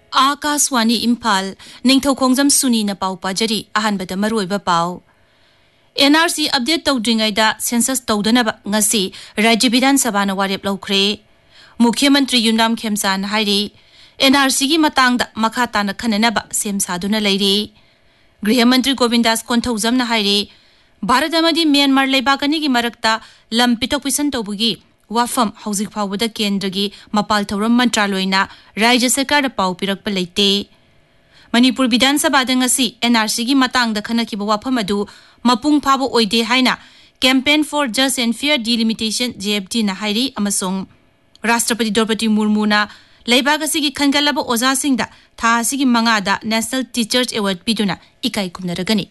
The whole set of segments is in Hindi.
आकाशवाणी इम्फाल निंगथौखोंजम सुनी न पाउ पाजरी अहानबद मरुइबा पाउ एनआरसी अपडेट तौद्रिंगैदा सेंसस तौदनब ngasi राज्य विधानसभा न वारेप लौख्रे मुख्यमंत्री युमनाम खेमसान हाइरी एनआरसी की मतंगदा मखा ताना खननब सेम सादुना लैरी गृहमंत्री गोविंदास कोंथौजम न हाइरी भारत अमदी म्यांमार लेबाकनी की मरकता लम पिथोक पिसन तौबुगी वाफम हौजिक फाउबदा केंद्र की मपाल थौरम मंत्रालयना राज्य सरकार पाउ पिरकप लेते मणिपुर विधानसभा ngasi एनआरसी की मतंगदा खनखिब वाफम अदु मपुंग फाबो ओइदे हाइना campaign for just and fair delimitation जेएफडी ना हाइरी अमसोंग राष्ट्रपति द्रौपदी मुर्मुना लेबागसी की खनगलब ओजा सिंगदा थासी की मंगादा नेशनल टीचर्स अवार्ड पिदुना इकाई कुमनरगनी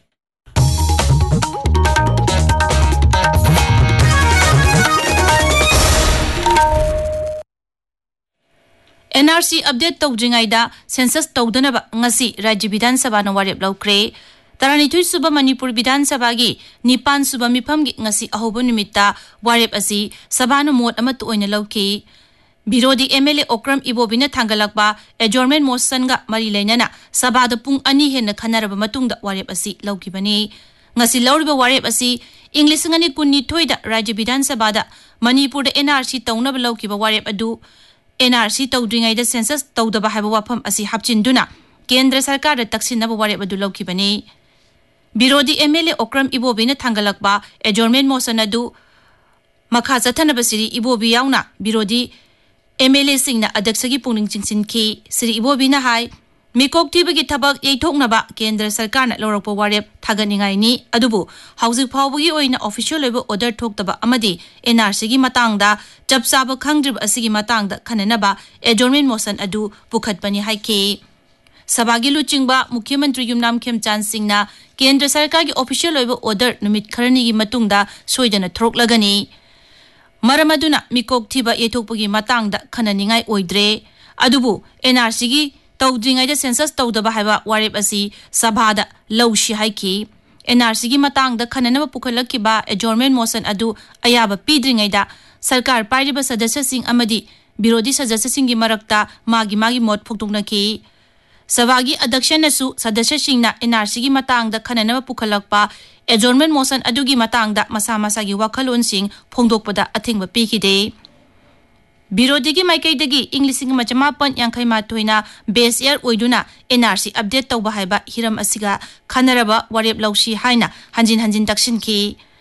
एनआरसी अपडेट तौद्रिंगैदा सेंसस तौदनब ngasi राज्य विधानसभा न वारेप लौख्रे तरानिथुई सुबा मणिपुर विधानसभा की निपान सुबा मिफम की ngasi अहोब निमित्ता वारेप असी सभा न मोट अमत ओइना लौखि विरोधी एमएलए ओक्रम इबोबिना थांगलकबा एडजॉर्नमेंट मोशन गा मरी लेनना सभा द पुंग अनि हेन खनरब मतुंगदा वारेप असी लौखिबनी ngasi लौरिबा वारेप असी इंग्लिश ngani kunni thoida राज्य विधानसभा दा मणिपुर एनआरसी तौनब लौखिबा वारेप अदु एनआरसी तौद्रिंगैदा सेंसस तौदबा हाइबा वाफम असी हापचिंदुना केंद्र सरकार तक्सिनब वारेप अदु लौखिबनी विरोधी एमएलए ओक्रम इबोबिना थांगलकबा एडजॉर्नमेंट मोशन अदु मखा चथनब सिरी इबोबी याउना विरोधी एमएलए सिंगना अध्यक्ष की पुनिंग चिंसिनखि श्री इबोबिना हाई मिकोक थिबगी थबक येथोकनबा केंद्र सरकार न लौरकपा वारेप थागनिंगाइनी अदुबु हौजिक फाउबगी ओइना ऑफिशियल लेवल ऑर्डर थोक्तबा अमदी एनआरसी की मतंगदा चपचाब खंगद्रिब असिगी मतंगदा खननबा एडजॉर्नमेंट मोशन अदु पुखतपनी हाइके सभागी लुचिंगबा मुख्यमंत्री युमनाम खेमचान सिंगना केंद्र सरकार की ऑफिशियल लेवल ऑर्डर नुमित खरनी की मतुंगदा सोइदना थोरकलगनी मरम अदुना मिकोक थिबा येथोकपगी मतंगदा खननिंगाइ ओइद्रे अदुबु एनआरसी की तौद्रिंगैदा सेंसस तौदबा हाइबा वारेप असी सभादा लौशी हाइकी एनआरसी की मतंगदा खननब पुखलकिबा एडजॉर्नमेंट मोशन अदु अयाबा पीद्रिंगैदा सरकार पाइरिबा सदस्य सिंग अमदी विरोधी सदस्य सिंग की मरकता मागी मोट फोक्तोकनखि सभागी अध्यक्षनसु सदस्य सिंगना एनआरसी की मतंगदा खननब पुखलकपा एडजॉर्नमेंट मोशन अदुगी मतंगदा मसा मसागी वाखलोन सिंग फोंदोकपदा अथिंगबा पीखिदे विरोधी की माइकैदगी इंग्लिशिंग मचमापन यांखै माथोइना बेस एयर ओइदुना एनआरसी अपडेट तौबा हाइबा हिरम असिगा खनरबा वारेप लौसी हाइना हंजिन तक्सिनखि